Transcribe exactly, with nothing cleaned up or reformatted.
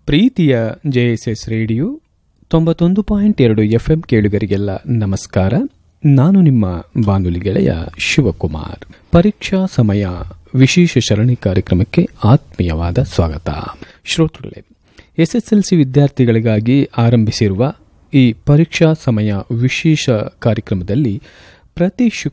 ಪ್ರೀತಿಯ J S S radio ತೊಂಬತ್ತೊಂದು point ಎರಡು ಎಫ್ ಎಂ ಕೇಳುಗರಿಗೆಲ್ಲ ನಮಸ್ಕಾರ. ನಾನು ನಿಮ್ಮ ಬಾನುಲಿ ಗೆಳೆಯ ಶಿವಕುಮಾರ್. ಪರೀಕ್ಷಾ ಸಮಯ ವಿಶೇಷ ಸರಣಿ ಕಾರ್ಯಕ್ರಮಕ್ಕೆ ಆತ್ಮೀಯವಾದ ಸ್ವಾಗತ. ಶ್ರೋತೃಗಳೇ, ಎಸ್ಎಸ್ಎಲ್ಸಿ ವಿದ್ಯಾರ್ಥಿಗಳಿಗಾಗಿ ಆರಂಭಿಸಿರುವ ಈ ಪರೀಕ್ಷಾ ಸಮಯ ವಿಶೇಷ ಕಾರ್ಯಕ್ರಮದಲ್ಲಿ ಪ್ರತಿ ಶುಕ್ರವಾರ